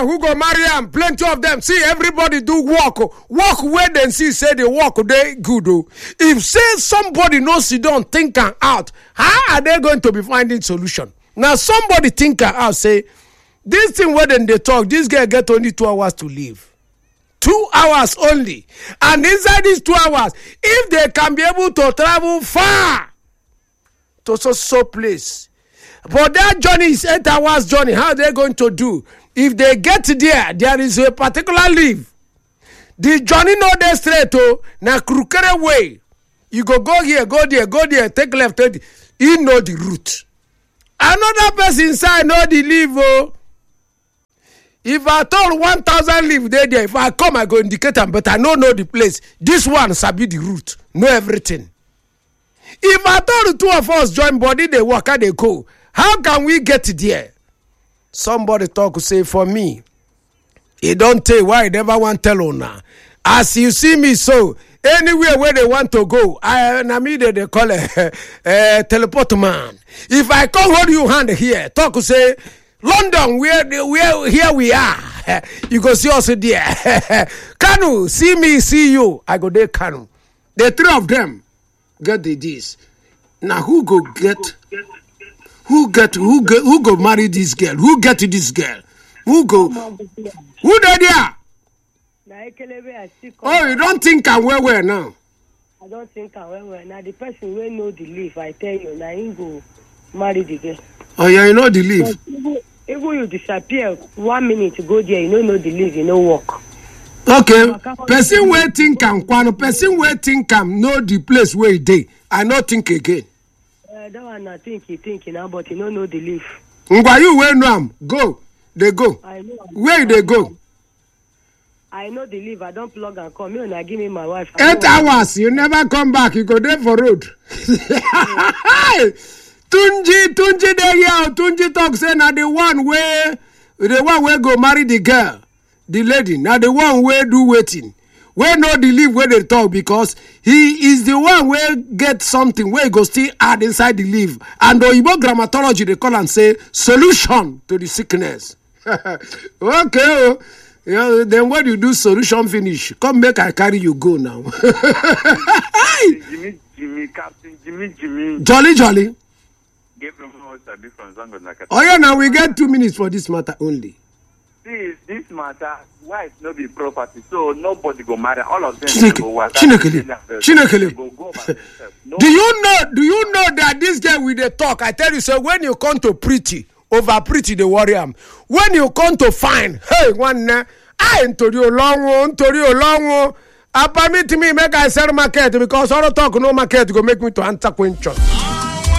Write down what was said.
now who go marry am? Plenty of them. See, everybody do work where they see say they work they good. If say somebody knows you don't think out, how are they going to be finding solution? Now somebody think out say this thing where then they talk, this guy get only 2 hours to live. 2 hours only. And inside these 2 hours, if they can be able to travel far to so place, but that journey is 8 hours journey, how are they going to do? If they get there is a particular leave. The journey no dey straight na crooked way. You go here, go there, take left, he know the route. Another person inside know the leave. If I told 1,000 leave there, if I come, I go indicate them, but I don't know the place. This one sabi the route, know everything. If I told 2 of us join body, they work and they go. How can we get there? Somebody talk say for me. It don't tell why I never want tell on now. As you see me so, anywhere where they want to go, they call a teleport man. If I come hold you hand here, talk say London, where here we are. You go see us there. Kanu, see me, see you. I go there, Kanu. The 3 of them get this. Now who go marry this girl? Who get this girl? Who go? Who there? Oh, you don't think I'm where now? I don't think I'm where. Now the person will know the leave. I tell you, now he go marry the girl. Oh yeah, you know the leave. Even you disappear 1 minute to go there, you don't know the leave, you know walk. Okay, person waiting can person waiting can know the place where he dey. I not think again. That one I think he thinking now, but you don't know the leave. Why you where now? Go, they go. I know. Where they go? I know the leave. I don't plug and come. You and I give me my wife. 8 hours. You never come back. You go there for road. Tunji there here. Tunji talk say na the one where go marry the girl, the lady. Now the one where do waiting. Where no the leave where they talk because he is the one where get something where go still add inside the leave. And the Igbo grammatology they call and say solution to the sickness. Okay. Yeah, then when you do solution finish, come make I carry you go now. Jimmy, Captain Jimmy. Jolly. Oh yeah, now we get 2 minutes for this matter only. See, this matter, wife no be property, so nobody go marry. All of them go work. Chinekele. Do you know that this girl with the talk? I tell you, so when you come to pretty, over pretty the warrior. When you come to find, hey, one I into you long. I permit me make I sell market because all talk no market go make me to answer question.